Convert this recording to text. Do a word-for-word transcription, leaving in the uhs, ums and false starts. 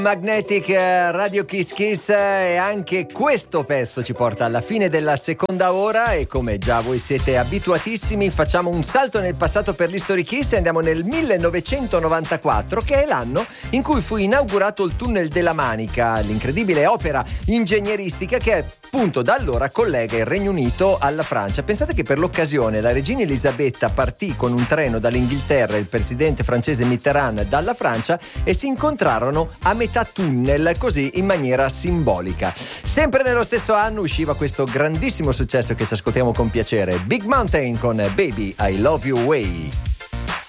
Magnetic Radio Kiss Kiss, e anche questo pezzo ci porta alla fine della seconda ora e come già voi siete abituatissimi facciamo un salto nel passato per l'History Kiss e andiamo nel millenovecentonovantaquattro, che è l'anno in cui fu inaugurato il tunnel della Manica, l'incredibile opera ingegneristica che appunto da allora collega il Regno Unito alla Francia. Pensate che per l'occasione la regina Elisabetta partì con un treno dall'Inghilterra e il presidente francese Mitterrand dalla Francia e si incontrarono a metà tunnel, così in maniera simbolica. Sempre nello stesso anno usciva questo grandissimo successo che ci ascoltiamo con piacere, Big Mountain con Baby I Love You Way.